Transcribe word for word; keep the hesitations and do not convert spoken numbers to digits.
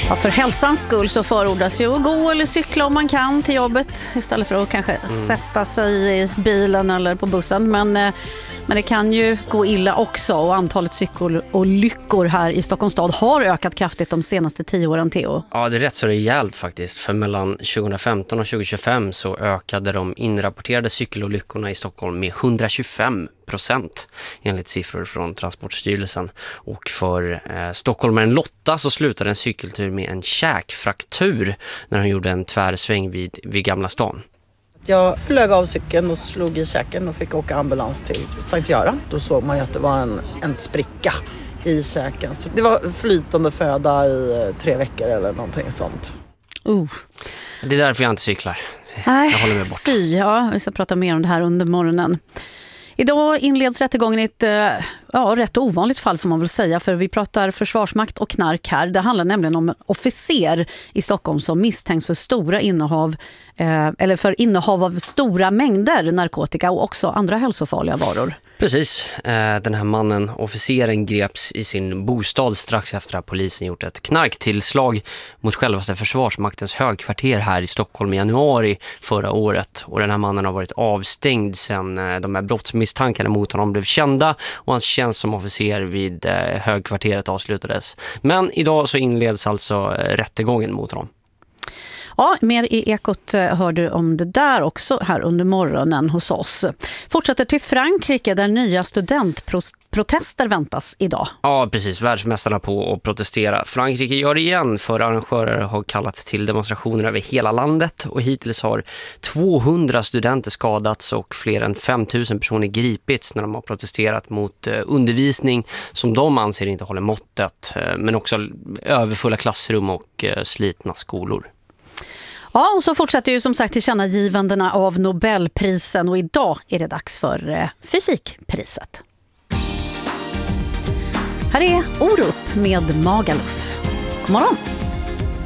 Ja, för hälsans skull så förordas ju att gå eller cykla om man kan till jobbet istället för att kanske mm. sätta sig i bilen eller på bussen. Men, men det kan ju gå illa också, och antalet cykelolyckor här i Stockholms stad har ökat kraftigt de senaste tio åren, Theo. Ja, det är rätt så rejält faktiskt. För mellan tjugohundrafemton och tjugotjugofem så ökade de inrapporterade cykelolyckorna i Stockholm med hundratjugofem procent enligt siffror från Transportstyrelsen. Och för eh, stockholmaren Lotta så slutade en cykeltur med en käkfraktur när hon gjorde en tvärsväng vid, vid Gamla stan. Jag flög av cykeln och slog i käken och fick åka ambulans till Sankt Göran. Då såg man ju att det var en, en spricka i käken. Så det var flytande föda i tre veckor eller någonting sånt. Uh. Det är därför jag inte cyklar. Nej, jag håller mig bort. Fy, ja, vi ska prata mer om det här under morgonen. Idag inleds rättegången i ett ja, rätt ovanligt fall får man väl säga, för vi pratar försvarsmakt och knark här. Det handlar nämligen om en officer i Stockholm som misstänks för stora innehav eh, eller för innehav av stora mängder narkotika och också andra hälsofarliga varor. Precis. Den här mannen, officeren, greps i sin bostad strax efter att polisen gjort ett knarktillslag mot självaste försvarsmaktens högkvarter här i Stockholm i januari förra året. Och den här mannen har varit avstängd sedan de här brottsmisstankarna mot honom blev kända och hans tjänst som officer vid högkvarteret avslutades. Men idag så inleds alltså rättegången mot honom. Ja, mer i Ekot hör du om det där också här under morgonen hos oss. Fortsätter till Frankrike där nya studentprotester väntas idag. Ja, precis. Världsmästarna på att protestera. Frankrike gör det igen, för arrangörer har kallat till demonstrationer över hela landet och hittills har tvåhundra studenter skadats och fler än fem tusen personer gripits när de har protesterat mot undervisning som de anser inte håller måttet, men också överfulla klassrum och slitna skolor. Ja, och så fortsätter ju som sagt tillkännagivandena av Nobelprisen och idag är det dags för eh, fysikpriset. Här är Orup med Magaluf. God morgon!